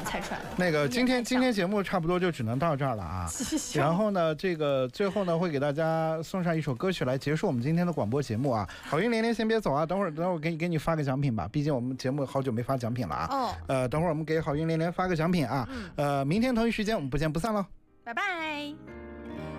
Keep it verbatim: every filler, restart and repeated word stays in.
猜出来了。 那个今天今天节目差不多就只能到这儿了啊。然后呢，这个最后呢会给大家送上一首歌曲来结束我们今天的广播节目啊。好运连连先别走啊，等会儿等会儿给你给你发个奖品吧，毕竟我们节目好久没发奖品了啊。哦。呃，等会儿我们给好运连连发个奖品啊。嗯。呃，明天同一时间我们不见不散喽。 拜拜。